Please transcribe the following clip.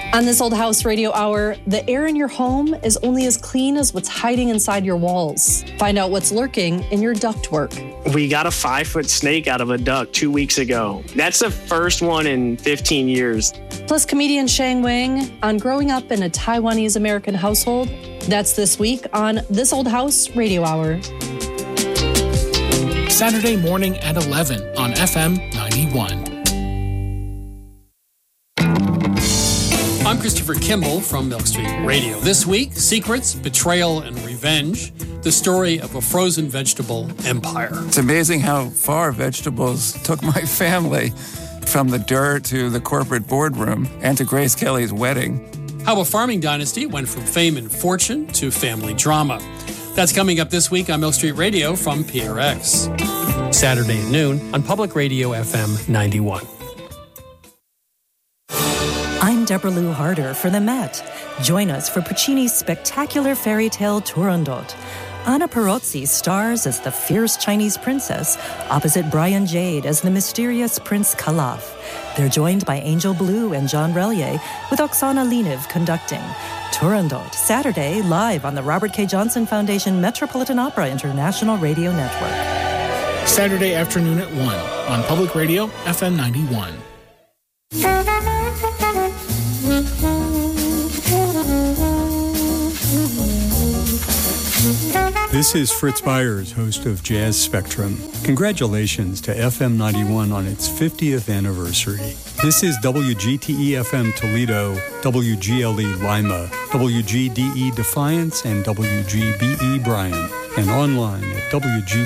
On this Old House Radio Hour, the air in your home is only as clean as what's hiding inside your walls. Find out what's lurking in your ductwork. We got a 5-foot snake out of a duct 2 weeks ago. That's the first one in 15 years. Plus comedian Shang Wang on growing up in a Taiwanese American household. That's this week on This Old House Radio Hour. Saturday morning at 11 on FM 91. I'm Christopher Kimball from Milk Street Radio. This week, secrets, betrayal, and revenge. The story of a frozen vegetable empire. It's amazing how far vegetables took my family, from the dirt to the corporate boardroom and to Grace Kelly's wedding. How a farming dynasty went from fame and fortune to family drama. That's coming up this week on Milk Street Radio from PRX. Saturday at noon on Public Radio FM 91. I'm Deborah Lou Harder for the Met. Join us for Puccini's spectacular fairy tale Turandot. Anna Perozzi stars as the fierce Chinese princess, opposite Brian Jade as the mysterious Prince Kalaf. They're joined by Angel Blue and John Relier, with Oksana Leniv conducting. Turandot, Saturday, live on the Robert K. Johnson Foundation Metropolitan Opera International Radio Network. Saturday afternoon at 1 on Public Radio FM 91. This is Fritz Byers, host of Jazz Spectrum. Congratulations to FM 91 on its 50th anniversary. This is WGTE-FM Toledo, WGLE Lima, WGDE Defiance, and WGBE Bryan, and online at WGTE.